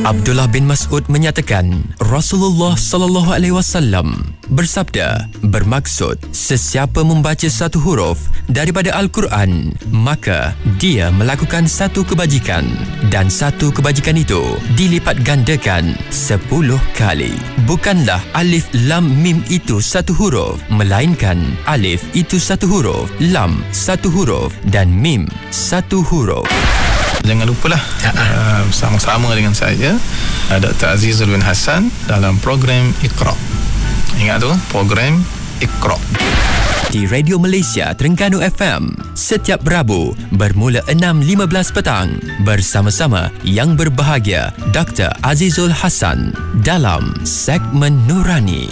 Abdullah bin Mas'ud menyatakan Rasulullah sallallahu alaihi wasallam bersabda, bermaksud sesiapa membaca satu huruf daripada Al-Quran, maka dia melakukan satu kebajikan dan satu kebajikan itu dilipat gandakan 10 kali. Bukanlah alif lam mim itu satu huruf, melainkan alif itu satu huruf, lam satu huruf dan mim satu huruf. Jangan lupalah bersama-sama dengan saya Dr. Azizul bin Hassan dalam program Iqra. Ingat tu, program Iqra di Radio Malaysia Terengganu FM setiap Rabu bermula 6.15 petang bersama-sama yang berbahagia Dr. Azizul Hassan dalam segmen Nurani.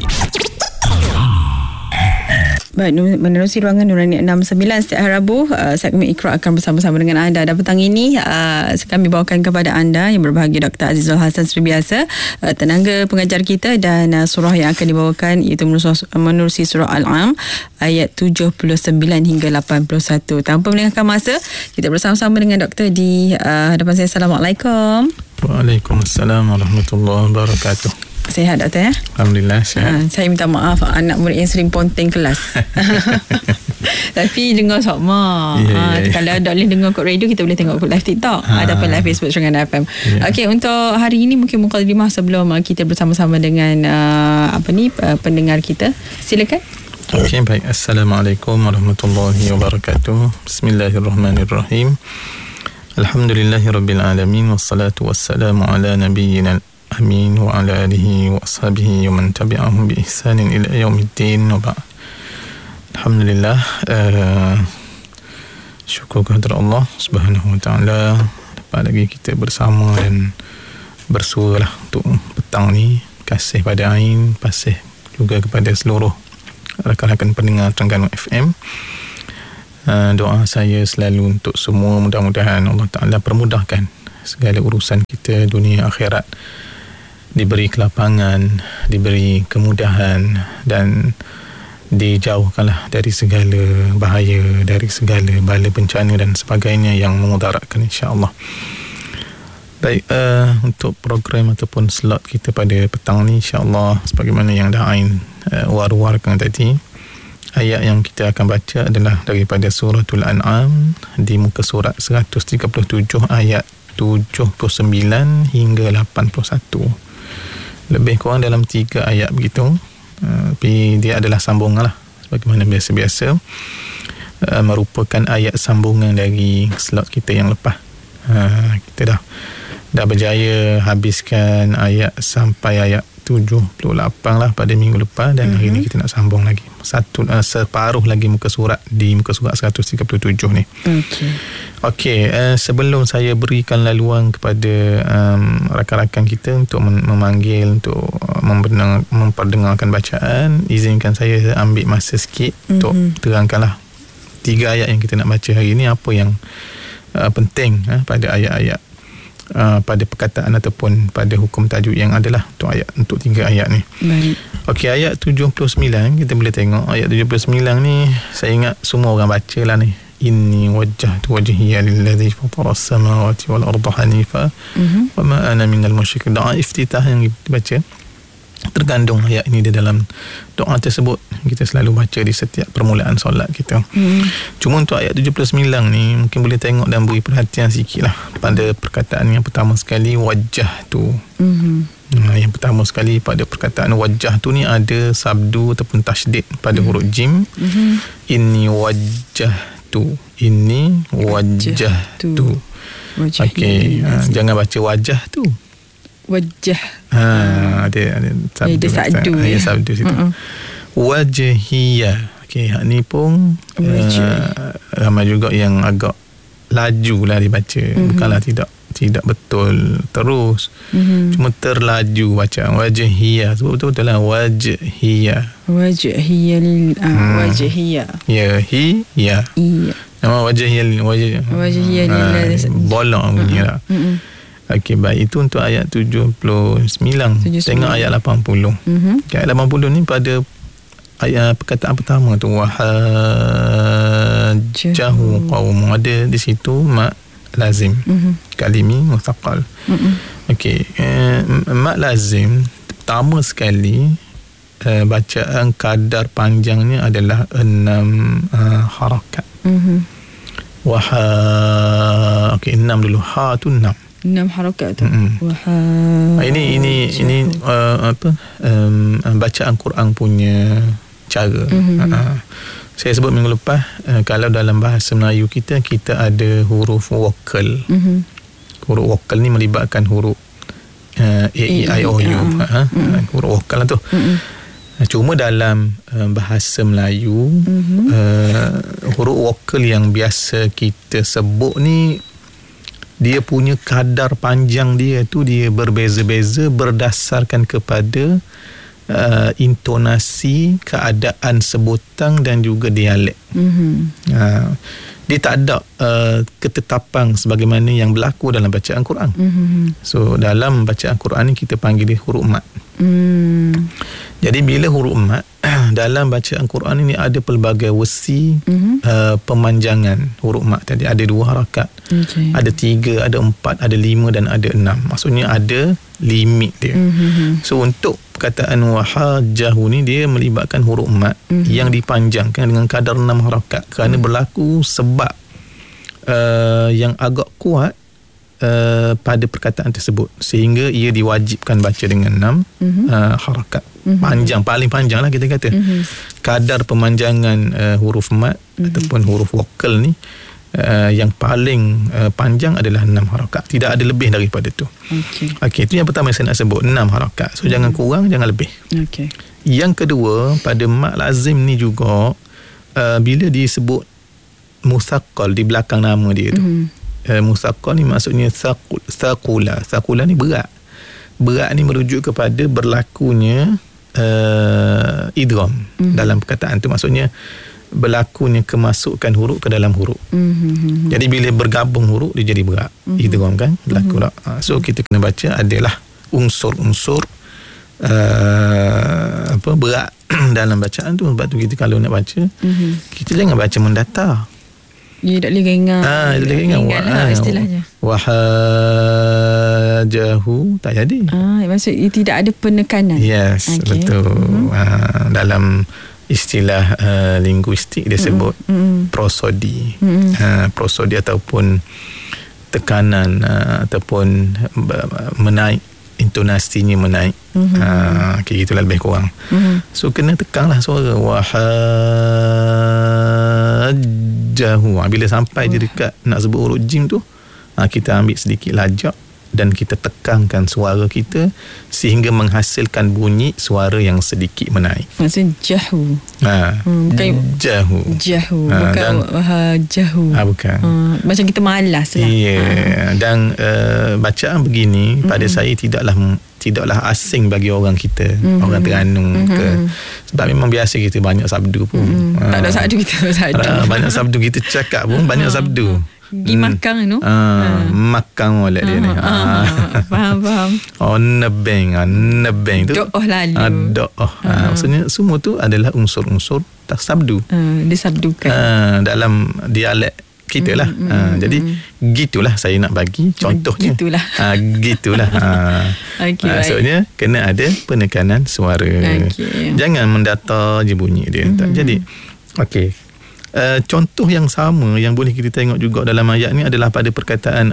Baik, menerusi ruangan Nurani 69 setiap hari Rabu, segmen Iqra akan bersama-sama dengan anda. Dan petang ini kami bawakan kepada anda yang berbahagia Dr. Azizul Hassan seperti biasa, tenaga pengajar kita, dan surah yang akan dibawakan iaitu menerusi surah Al-Am ayat 79 hingga 81. Tanpa melengahkan masa, kita bersama-sama dengan doktor di hadapan saya. Assalamualaikum. Waalaikumsalam warahmatullahi wabarakatuh. Sihat doktor ya? Alhamdulillah sihat. Saya minta maaf anak murid yang sering ponteng kelas. Tapi dengar sama. Kalau tak boleh dengar kat radio, kita boleh tengok kat live TikTok ataupun live Facebook Terengganu FM. Okey, untuk hari ini mungkin mukadimah sebelum kita bersama-sama dengan pendengar kita. Silakan. Okey, baik. Assalamualaikum warahmatullahi wabarakatuh. Bismillahirrahmanirrahim. Alhamdulillahirabbil alamin wassalatu wassalamu ala nabiyyina amin wa ala alihi wa ashabihi wa man tabi'ahum bi ihsanin ila yaumiddin wa ba'd. Alhamdulillah, syukur kepada Allah Subhanahu wa taala dapat lagi kita bersama dan bersuaralah untuk petang ni. Kasih pada Ain, kasih juga kepada seluruh rakan-rakan pendengar Terengganu FM. Doa saya selalu untuk semua, mudah-mudahan Allah Ta'ala permudahkan segala urusan kita dunia akhirat, diberi kelapangan, diberi kemudahan, dan dijauhkanlah dari segala bahaya, dari segala bala bencana dan sebagainya yang memudaratkan, insya-Allah. Baik, untuk program ataupun slot kita pada petang ni, insya-Allah sebagaimana yang dah Ain war-warkan tadi, ayat yang kita akan baca adalah daripada suratul An'am di muka surat 137 ayat 79 hingga 81. Lebih kurang dalam 3 ayat begitu. Tapi dia adalah sambungan lah, sebagaimana biasa-biasa, merupakan ayat sambungan dari slot kita yang lepas. Kita dah berjaya habiskan ayat sampai ayat 78 lah pada minggu lepas, dan hari ni kita nak sambung lagi separuh lagi muka surat di muka surat 137 ni. Okey, sebelum saya berikan laluan kepada rakan-rakan kita untuk memanggil untuk memperdengarkan bacaan, izinkan saya ambil masa sikit untuk terangkanlah 3 ayat yang kita nak baca hari ni, apa yang penting pada ayat-ayat, pada perkataan ataupun pada hukum tajuk yang adalah untuk 3 ayat ni. Baik. Okey, ayat 79 kita boleh tengok. Ayat 79 ni saya ingat semua orang baca lah ni. Inni wajjahtu wajhiya lilladzi fatara as-samawati wal arda hanifa wa ma ana minal musyrikin. Doa iftitah yang kita baca, terkandung ayat ini di dalam doa tersebut, kita selalu baca di setiap permulaan solat kita. Cuma untuk ayat 79 ni mungkin boleh tengok dan beri perhatian sikit lah pada perkataan yang pertama sekali, wajah tu. Yang pertama sekali pada perkataan wajah tu ni ada sabdu ataupun tasydid pada huruf jim. Inni wajah tu, inni wajah tu. Okey, jangan baca wajah tu, wajah. Ada sabdu, ya, sabdu situ. Wajhiyah. Okey, hak ni pun ramai juga yang agak laju lah dibaca. Bukanlah tidak betul terus, cuma terlaju bacaan wajhiyah. Sebab betul-betul lah wajhiyah. Wajhiyah. Ya, ya. Nama wajhiyah bolong bunyilah. Okey, baik. Itu untuk ayat 79. Tengok ayat 80. Ayat 80 ni pada ayat perkataan pertama tu, wahajjahu qaum, ada di situ mak lazim, kalimi mustaqal. Okey, mad lazim pertama sekali bacaan kadar panjangnya adalah 6 harakat. Okey, 6 dulu. Ha tu 6. 6 harakat tu. Ini bacaan Quran punya cara. Saya sebut minggu lepas, kalau dalam bahasa Melayu kita ada huruf vokal. Huruf vokal ni melibatkan huruf A, E, I, O, U. Huruf vokal lah tu. Cuma dalam bahasa Melayu, huruf vokal yang biasa kita sebut ni, dia punya kadar panjang dia tu dia berbeza-beza berdasarkan kepada intonasi, keadaan sebutan dan juga dialek. Dia tak ada ketetapan sebagaimana yang berlaku dalam bacaan Quran. So dalam bacaan Quran ni kita panggil dia huruf mad. Jadi bila huruf mad dalam bacaan Quran ini ada pelbagai versi pemanjangan huruf mad tadi. Ada 2 harakat, ada 3, ada 4, ada 5 dan ada 6. Maksudnya ada limit dia. So untuk perkataan wahajahu ni dia melibatkan huruf mad yang dipanjangkan dengan kadar 6 harakat kerana berlaku sebab yang agak kuat pada perkataan tersebut sehingga ia diwajibkan baca dengan 6 harakat. Panjang, paling panjang lah kita kata. Kadar pemanjangan huruf mad ataupun huruf vokal ni yang paling panjang adalah 6 harakat. Tidak ada lebih daripada tu. Okey, itu yang pertama saya nak sebut, 6 harakat. So jangan kurang, jangan lebih. Yang kedua, pada mad lazim ni juga bila disebut musaqqal di belakang nama dia tu. Musaqqal ni maksudnya thaqula. Thaqula ni berat. Berat ni merujuk kepada berlakunya idgham dalam perkataan tu. Maksudnya berlakunya kemasukan huruf ke dalam huruf. Jadi bila bergabung huruf dia jadi berat. Idgham kan berlaku lah. So kita kena baca adalah unsur-unsur berat dalam bacaan tu. Sebab tu kita kalau nak baca kita jangan baca mendatar. Dia tak boleh ringan. Tak boleh ringan lah istilahnya. Wahajahu tak jadi. Maksud tidak ada penekanan. Yes, betul. Dalam istilah linguistik dia sebut prosodi. Prosodi ataupun tekanan ataupun menaik, intonasinya menaik. Kayak gitulah lebih kurang. So kena tekanlah suara wahajahu. Bila sampai dia dekat nak sebut huruf jim tu, kita ambil sedikit lajak dan kita tekankan suara kita sehingga menghasilkan bunyi suara yang sedikit menaik. Maksudnya jahu. Bukan jahu. Bukan jahu. Bukan. Macam kita malas lah. Dan bacaan begini pada saya tidaklah asing bagi orang kita, orang Terengganu ke. Sebab memang biasa kita banyak sabdu pun. Tak ada sabdu kita. Banyak sabdu kita cakap pun banyak sabdu. Pergi makan tu. Makan oleh dia ni. Faham. Nebeng tu. Do'oh lalu. Maksudnya semua tu adalah unsur-unsur sabdu. Disabdukan. Dalam dialek kita lah. Jadi gitulah saya nak bagi contohnya. Gitulah. Maksudnya kena ada penekanan suara. Jangan mendata je bunyi dia. Tak jadi. Okey. Contoh yang sama yang boleh kita tengok juga dalam ayat ni adalah pada perkataan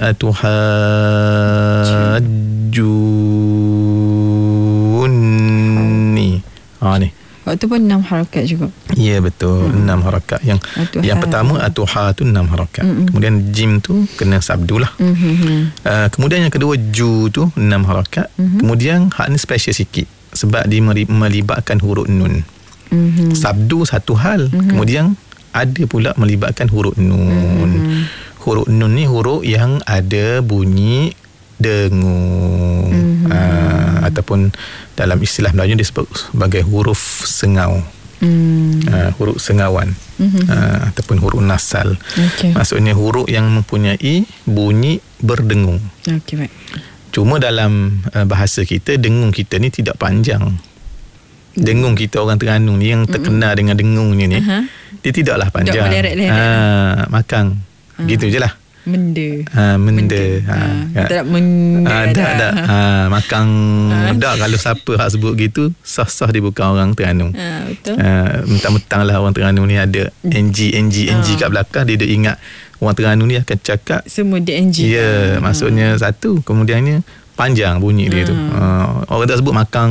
atuhajjuni. Ni. Waktu pun 6 harakat juga. Ya, betul. 6 harakat. Yang pertama atuha tu 6 harakat. Kemudian jim tu kena sabdu lah. Kemudian yang kedua ju tu 6 harakat. Kemudian hak ni special sikit sebab dia melibatkan huruf nun. Sabdu satu hal. Kemudian ada pula melibatkan huruf nun. Huruf nun ni huruf yang ada bunyi dengung. Ataupun dalam istilah Melayu disebut sebagai huruf sengau. Huruf sengawan. Ataupun huruf nasal. Maksudnya huruf yang mempunyai bunyi berdengung. Baik. Cuma dalam bahasa kita, dengung kita ni tidak panjang. Dengung kita orang Terengganu ni yang terkenal dengan dengungnya ni, dia tidaklah panjang. Makang. Gitu je lah. Menda. Kita nak menda. Tak. Makan dak kalau siapa hak sebut gitu, sah-sah dia bukan orang Terengganu. Betul. Mentang-mentang lah orang Terengganu ni ada NG kat belakang, dia ingat orang Terengganu ni akan cakap semua dia NG. Ya, maksudnya satu, kemudiannya panjang bunyi dia tu. Orang tak sebut makan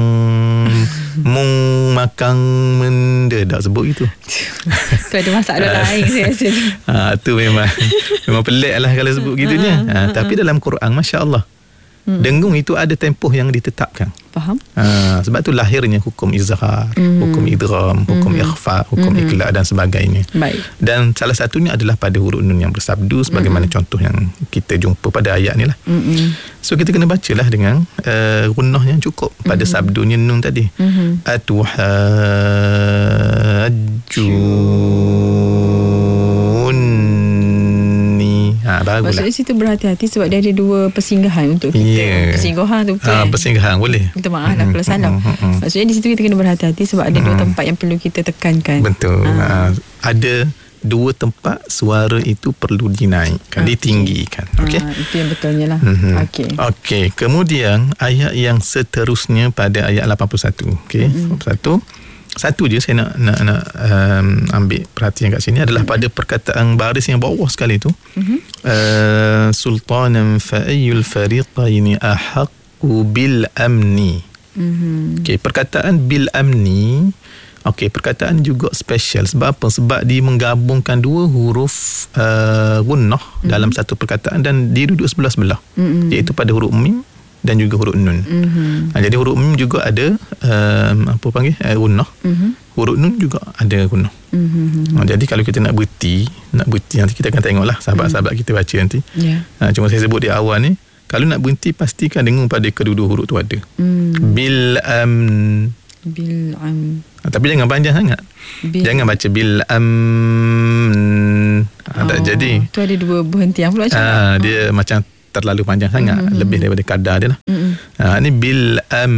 makan menda, tak sebut gitu. Tu ada masalah lain saya rasa. Tu memang pelik lah kalau sebut gitunya. Tapi dalam Quran, Masya Allah, dengung itu ada tempoh yang ditetapkan. Faham? Sebab tu lahirnya hukum izhar, hukum idgham, hukum ikhfa, hukum iqla' dan sebagainya. Baik. Dan salah satunya adalah pada huruf nun yang bersabdu, sebagaimana contoh yang kita jumpa pada ayat ni lah. So kita kena bacalah dengan gunnah yang cukup pada sabdunya nun tadi. Barulah. Maksudnya situ berhati-hati sebab dia ada dua persinggahan untuk kita. Persinggahan tu betul. Persinggahan boleh. Minta maaf lah kalau salah. Maksudnya di situ kita kena berhati-hati sebab ada dua tempat yang perlu kita tekankan. Betul. Ada dua tempat suara itu perlu dinaikkan, ditinggikan. Okey. Itu yang betulnya lah. Okey. Kemudian ayat yang seterusnya pada ayat 81. Okey. 81. Satu je saya nak ambil perhatian kat sini adalah pada perkataan baris yang bawah sekali tu. Sultanan fa ayyul fariqaini ahaqqu bil amni. Okey, perkataan bil amni, okey, perkataan juga special. Sebab apa? Sebab dia menggabungkan dua huruf gunnah dalam satu perkataan dan dia duduk sebelah-sebelah. Iaitu pada huruf mim dan juga huruf nun. Jadi huruf mim juga ada gunnah. Huruf nun juga ada gunnah. Jadi kalau kita nak berhenti nanti kita akan tengoklah sahabat-sahabat kita baca nanti. Cuma saya sebut di awal ni, kalau nak berhenti pastikan dengung pada kedua-dua huruf tu ada. Bil am. Tapi jangan panjang sangat. Jangan baca bil am. Tak jadi. Tu ada dua berhentian pula macam dia macam terlalu panjang sangat, lebih daripada kadar dia lah. Ni bil am.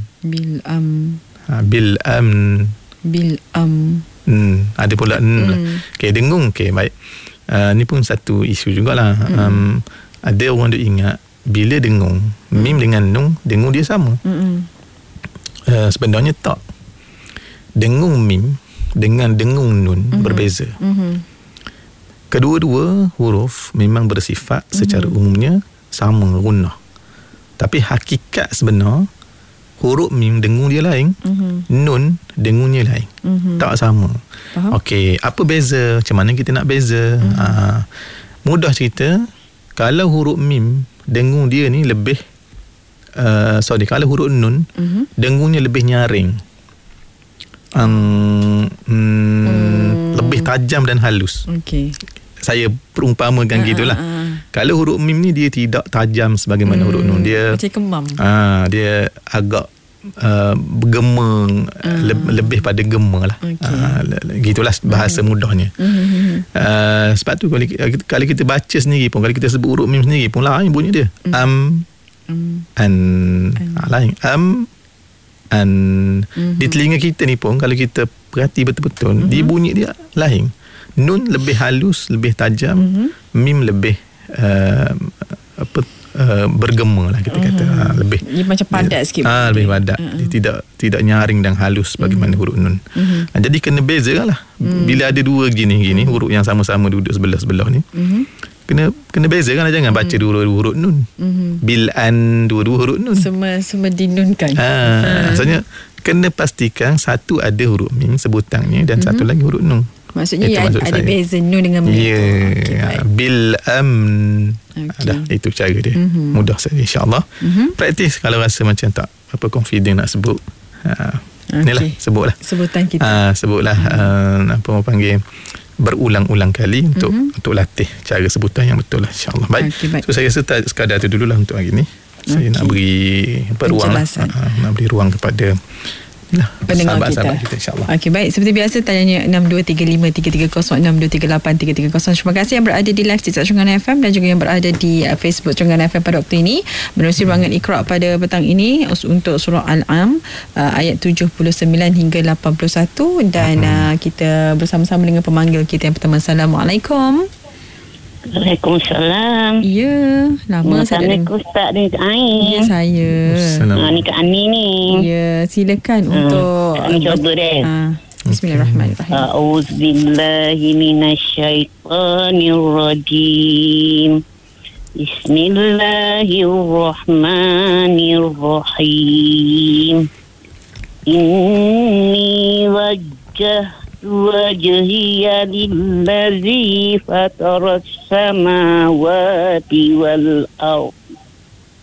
Ada pula okey, dengung. Okey, baik. Ni pun satu isu jugalah. Ada orang duk ingat bila dengung mim dengan nun, dengung dia sama. Sebenarnya tak. Dengung mim dengan dengung nun berbeza. Kedua-dua huruf memang bersifat secara umumnya sama, gunnah. Tapi hakikat sebenar, huruf mim dengung dia lain, nun dengungnya lain. Tak sama. Okey, apa beza? Macam mana kita nak beza? Mudah cerita, kalau huruf mim dengung dia ni lebih kalau huruf nun dengungnya lebih nyaring. Lebih tajam dan halus. Okey. Saya perumpamakan gitulah. Kalau huruf mim ni dia tidak tajam sebagaimana huruf nun. Dia macam kemam. Dia agak bergema, lebih pada gema lah. Gitulah bahasa mudahnya. Sebab tu kalau kita baca sendiri pun, kalau kita sebut huruf mim sendiri pun lain bunyi dia. Lain. Di telinga kita ni pun, kalau kita perhati betul-betul, dia bunyi dia lain. Nun lebih halus, lebih tajam, mim lebih bergema lah kita kata. Lebih dia macam padat sikit. Lebih padat. Dia tidak nyaring dan halus bagaimana huruf nun. Jadi kena beza lah. Bila ada dua gini huruf yang sama-sama duduk sebelah-sebelah ni, kena beza kan, jangan baca dua-dua huruf nun. Bil-an, dua-dua huruf nun. Semua dinunkan. Maksudnya kena pastikan satu ada huruf mim sebutannya dan satu lagi huruf nun. Maksudnya ada beza nun dengan mim. Bil-am. Itu cara dia. Mudah saja, insyaAllah. Praktis kalau rasa macam tak confident nak sebut. Inilah, sebutlah sebutan kita. Sebutlah apa orang panggil, berulang-ulang kali untuk latih cara sebutan yang betul lah, insyaAllah. Baik. So saya rasa sekadar tu dululah untuk hari ni. Saya nak beri ruang lah, nak beri ruang kepada sahabat-sahabat kita, insyaAllah. Okey, baik. Seperti biasa, tanyanya 6235-330, 6235-330. Terima kasih yang berada di live di Terengganu FM dan juga yang berada di Facebook Terengganu FM pada waktu ini. Menerusi ruangan Iqra' pada petang ini untuk surah Al-Am ayat 79 hingga 81 dan kita bersama-sama dengan pemanggil kita yang pertama. Assalamualaikum. Waalaikumsalam. Ya, lama saya tak Assalamualaikum Ustaz dan Kak Ain. Ya, saya. Ni Kak Ani ni. Ya, silakan untuk Kak Ani cuba deh. Bismillahirrahmanirrahim. A'udzubillahi minasyaitanirrajim. Bismillahirrahmanirrahim. Inni wajhiya lillazi fataras samawati wal ardh